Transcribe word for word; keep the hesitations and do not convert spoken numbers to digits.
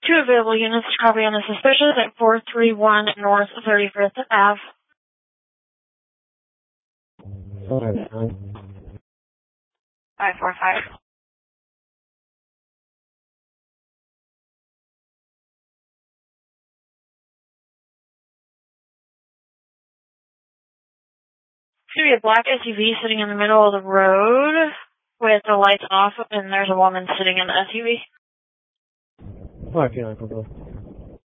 Two available units to copy on the suspicious at four three one North thirty-fifth Avenue. five four five. Should be a black S U V sitting in the middle of the road with the lights off, and there's a woman sitting in the S U V. five nine,